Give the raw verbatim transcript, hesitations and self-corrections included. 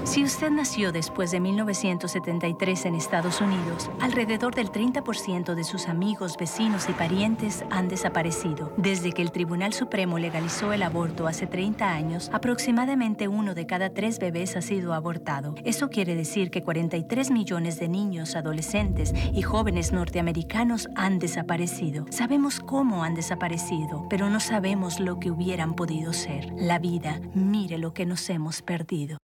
Si usted nació después de mil novecientos setenta y tres en Estados Unidos, alrededor del treinta por ciento de sus amigos, vecinos y parientes han desaparecido. Desde que el Tribunal Supremo legalizó el aborto hace treinta años, aproximadamente uno de cada tres bebés ha sido abortado. Eso quiere decir que cuarenta y tres millones de niños, adolescentes y jóvenes norteamericanos han desaparecido. Sabemos cómo han desaparecido, pero no sabemos lo que hubieran podido ser. La vida, mire lo que nos hemos perdido.